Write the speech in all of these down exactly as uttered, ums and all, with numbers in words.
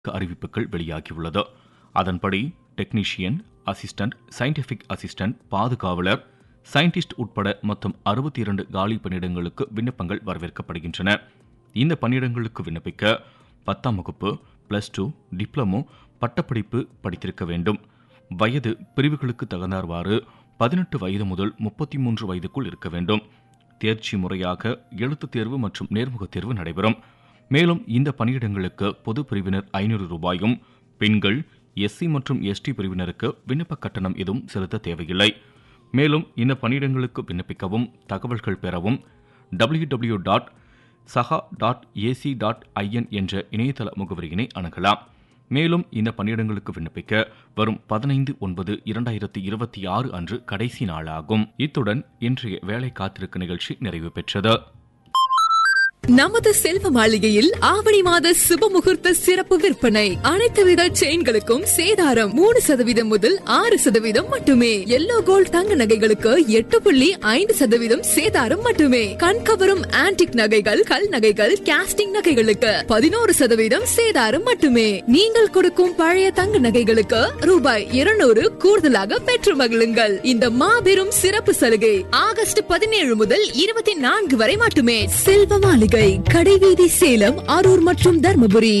அறிவிப்புகள் வெளியாகியுள்ளது. அதன்படி டெக்னீஷியன், அசிஸ்டன்ட், சயின்டிபிக் அசிஸ்டன்ட், பாதுகாவலர், சயின்டிஸ்ட் உட்பட மொத்தம் அறுபத்தி இரண்டு காலி பணியிடங்களுக்கு விண்ணப்பங்கள் வரவேற்கப்படுகின்றன. இந்த பணியிடங்களுக்கு விண்ணப்பிக்க பத்தாம் வகுப்பு, பிளஸ் டூ, டிப்ளமோ, பட்டப்படிப்பு படித்திருக்க வேண்டும். வயது பிரிவுகளுக்கு தகுந்தார்வாறு பதினெட்டு வயது முதல் முப்பத்தி மூன்று வயதுக்குள் இருக்க வேண்டும். தேர்ச்சி முறையாக எழுத்துத் தேர்வு மற்றும் நேர்முகத் தேர்வு நடைபெறும். மேலும் இந்த பணியிடங்களுக்கு பொது பிரிவினர் ஐநூறு ரூபாயும், பெண்கள், எஸ்சி மற்றும் எஸ்டி பிரிவினருக்கு விண்ணப்ப கட்டணம் எதுவும் செலுத்த தேவையில்லை. மேலும் இந்த பணியிடங்களுக்கு விண்ணப்பிக்கவும் தகவல்கள் பெறவும் W W W dot Saha dot AC dot IN என்ற இணையதள முகவரியினை அணுகலாம். மேலும் இந்த பணியிடங்களுக்கு விண்ணப்பிக்க வரும் பதினைந்து ஒன்பது இரண்டாயிரத்தி இருபத்தி ஆறு அன்று கடைசி நாளாகும். இத்துடன் இன்றைய வேலை காத்திருக்கு நிகழ்ச்சி நிறைவு பெற்றது. நமது செல்வ மாளிகையில் ஆவணி மாத சுப முகூர்த்த சிறப்பு விற்பனை. அனைத்து வித செயின்களுக்கும் சேதாரம் மூணு சதவீதம் முதல் ஆறு சதவீதம் மட்டுமே. எல்லோ கோல்ட் தங்க நகைகளுக்கு எட்டு புள்ளி ஐந்து சதவீதம் சேதாரம் மட்டுமே. கண்கவரும் ஆன்டிக் நகைகள், கல் நகைகள், காஸ்டிங் நகைகளுக்கு பதினோரு சதவீதம் சேதாரம் மட்டுமே. நீங்கள் கொடுக்கும் பழைய தங்க நகைகளுக்கு ரூபாய் இருநூறு கூடுதலாக பெற்று மகிழுங்கள். இந்த மாபெரும் சிறப்பு சலுகை ஆகஸ்ட் பதினேழு முதல் இருபத்தி நான்கு வரை மட்டுமே. செல்வ மாளிகை, கடைவீதி, சேலம், அரூர் மற்றும் தர்மபுரி.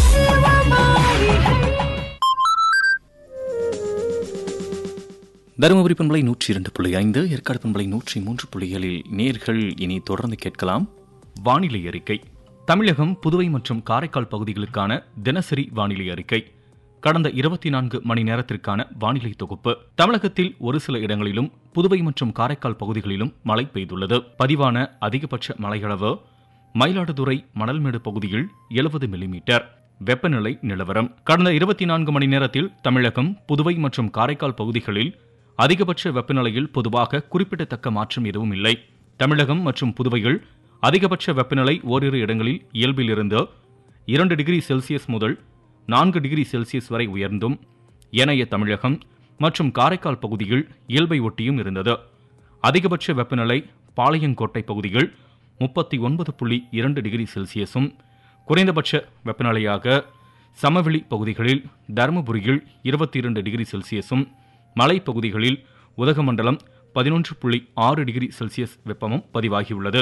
தருமபுரி பண்பலை நூற்றி இரண்டு புள்ளி ஐந்து, ஏற்காடு பண்பலை நூற்றி மூன்று புள்ளி ஏழில் நேர்கள் இனி தொடர்ந்து கேட்கலாம் வானிலை அறிக்கை. தமிழகம், புதுவை மற்றும் காரைக்கால் பகுதிகளுக்கான தினசரி வானிலை அறிக்கை. கடந்த இருபத்தி நான்கு மணி நேரத்திற்கான வானிலை தொகுப்பு. தமிழகத்தில் ஒரு சில இடங்களிலும் புதுவை மற்றும் காரைக்கால் பகுதிகளிலும் மழை பெய்துள்ளது. பதிவான அதிகபட்ச மழையளவு மயிலாடுதுறை மணல்மேடு பகுதியில் எழுபது மில்லிமீட்டர். வெப்பநிலை நிலவரம். கடந்த இருபத்தி நான்கு மணி நேரத்தில் தமிழகம், புதுவை மற்றும் காரைக்கால் பகுதிகளில் அதிகபட்ச வெப்பநிலையில் பொதுவாக குறிப்பிடத்தக்க மாற்றம் எதுவும் இல்லை. தமிழகம் மற்றும் புதுவையில் அதிகபட்ச வெப்பநிலை ஓரிரு இடங்களில் இயல்பிலிருந்து இரண்டு டிகிரி செல்சியஸ் முதல் நான்கு டிகிரி செல்சியஸ் வரை உயர்ந்தும், ஏனைய தமிழகம் மற்றும் காரைக்கால் பகுதியில் இயல்பை ஒட்டியும் இருந்தது. அதிகபட்ச வெப்பநிலை பாளையங்கோட்டை பகுதியில் முப்பத்தி ஒன்பது புள்ளி இரண்டு டிகிரி செல்சியஸும், குறைந்தபட்ச வெப்பநிலையாக சமவெளி பகுதிகளில் தருமபுரியில் இருபத்தி இரண்டு டிகிரி செல்சியஸும், மலைப்பகுதிகளில் உதகமண்டலம் பதினொன்று புள்ளி ஆறு டிகிரி செல்சியஸ் வெப்பமும் பதிவாகியுள்ளது.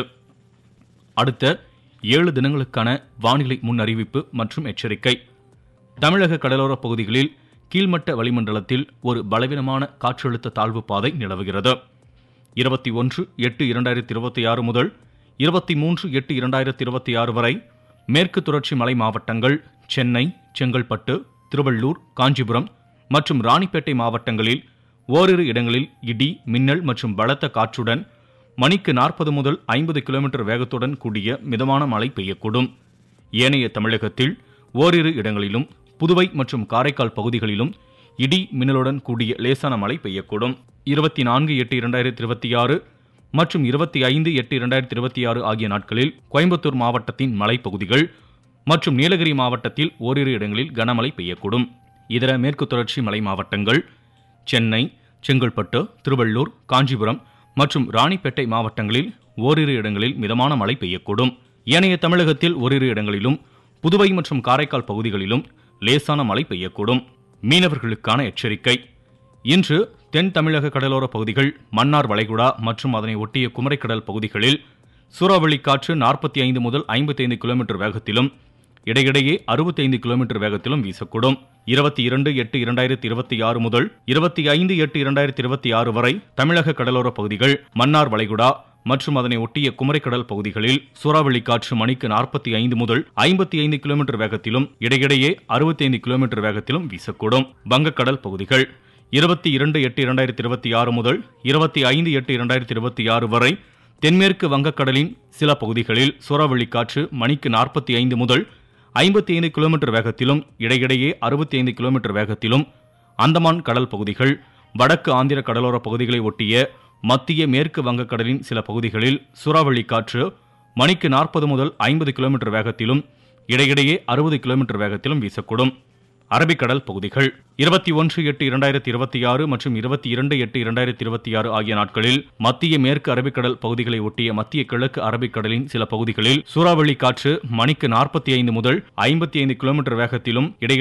அடுத்த ஏழு தினங்களுக்கான வானிலை முன் அறிவிப்பு மற்றும் எச்சரிக்கை. தமிழக கடலோரப் பகுதிகளில் கீழ்மட்ட வளிமண்டலத்தில் ஒரு பலவீனமான காற்றழுத்த தாழ்வு பாதை நிலவுகிறது. இருபத்தி ஒன்று எட்டு இரண்டாயிரத்தி இருபத்தி ஆறு முதல் இருபத்தி மூன்று எட்டு இரண்டாயிரத்தி இருபத்தி ஆறு வரை மேற்கு தொடர்ச்சி மலை மாவட்டங்கள், சென்னை, செங்கல்பட்டு, திருவள்ளூர், காஞ்சிபுரம் மற்றும் ராணிப்பேட்டை மாவட்டங்களில் ஓரிரு இடங்களில் இடி, மின்னல் மற்றும் பலத்த காற்றுடன் மணிக்கு நாற்பது முதல் ஐம்பது கிலோமீட்டர் வேகத்துடன் கூடிய மிதமான மழை பெய்யக்கூடும். ஏனைய தமிழகத்தில் ஓரிரு இடங்களிலும் புதுவை மற்றும் காரைக்கால் பகுதிகளிலும் இடி, மின்னலுடன் கூடிய லேசான மழை பெய்யக்கூடும். இருபத்தி நான்கு எட்டு இரண்டாயிரத்தி இருபத்தி ஆறு மற்றும் இருபத்தி ஐந்து எட்டு இரண்டாயிரத்தி இருபத்தி ஆறு ஆகிய நாட்களில் கோயம்புத்தூர் மாவட்டத்தின் மலைப்பகுதிகள் மற்றும் நீலகிரி மாவட்டத்தில் ஓரிரு இடங்களில் கனமழை பெய்யக்கூடும். இதர மேற்கு தொடர்ச்சி மலை மாவட்டங்கள், சென்னை, செங்கல்பட்டு, திருவள்ளூர், காஞ்சிபுரம் மற்றும் ராணிப்பேட்டை மாவட்டங்களில் ஓரிரு இடங்களில் மிதமான மழை பெய்யக்கூடும். ஏனைய தமிழகத்தில் ஓரிரு இடங்களிலும் புதுவை மற்றும் காரைக்கால் பகுதிகளிலும் லேசான மழை பெய்யக்கூடும். மீனவர்களுக்கான எச்சரிக்கை. இன்று தென் தமிழக கடலோர பகுதிகள், மன்னார் வளைகுடா மற்றும் அதனை ஒட்டிய குமரிக்கடல் பகுதிகளில் சூறாவளி காற்று நாற்பத்தி ஐந்து முதல் ஐம்பத்தி ஐந்து கிலோமீட்டர் வேகத்திலும் இடையிடையே அறுபத்தி ஐந்து கிலோமீட்டர் வேகத்திலும் வீசக்கூடும். இருபத்தி இரண்டு எட்டு இரண்டாயிரத்தி இருபத்தி ஆறு முதல் இருபத்தி ஐந்து எட்டு இரண்டாயிரத்தி இருபத்தி ஆறு வரை தமிழக கடலோர பகுதிகள், மன்னார் வளைகுடா மற்றும் அதனை ஒட்டிய குமரிக்கடல் பகுதிகளில் சூறாவளி காற்று மணிக்கு நாற்பத்தி ஐந்து முதல் ஐம்பத்தி ஐந்து கிலோமீட்டர் வேகத்திலும் இடையிடையே அறுபத்தி ஐந்து கிலோமீட்டர் வேகத்திலும் வீசக்கூடும். வங்கக்கடல் பகுதிகள் இருபத்தி இரண்டு எட்டு இரண்டாயிரத்தி இருபத்தி ஆறு முதல் இருபத்தி ஐந்து எட்டு இரண்டாயிரத்தி இருபத்தி ஆறு வரை தென்மேற்கு வங்கக்கடலின் சில பகுதிகளில் சூறாவளி காற்று மணிக்கு நாற்பத்தி ஐந்து முதல் ஐம்பத்தி ஐந்து கிலோமீட்டர் வேகத்திலும் இடையிடையே அறுபத்தி ஐந்து கிலோமீட்டர் வேகத்திலும், அந்தமான் கடல் பகுதிகள், வடக்கு ஆந்திர கடலோர பகுதிகளை ஒட்டிய மத்திய மேற்கு வங்கக்கடலின் சில பகுதிகளில் சூறாவளி காற்று மணிக்கு நாற்பது முதல் ஐம்பது கிலோமீட்டர் வேகத்திலும் இடையிடையே அறுபது கிலோமீட்டர் வேகத்திலும் வீசக்கூடும். அரபிக்கடல் பகுதிகள் இருபத்தி ஒன்று எட்டு இரண்டாயிரத்தி இருபத்தி ஆறு மற்றும் இருபத்தி இரண்டு எட்டு இரண்டாயிரத்தி இருபத்தி ஆறு ஆகிய நாட்களில் மத்திய மேற்கு அரபிக்கடல் பகுதிகளை ஒட்டிய மத்திய கிழக்கு அரபிக்கடலின் சில பகுதிகளில் சூறாவளி காற்று மணிக்கு நாற்பத்தி ஐந்து முதல் ஐம்பத்தி ஐந்து கிலோமீட்டர் வேகத்திலும் இடையிடையே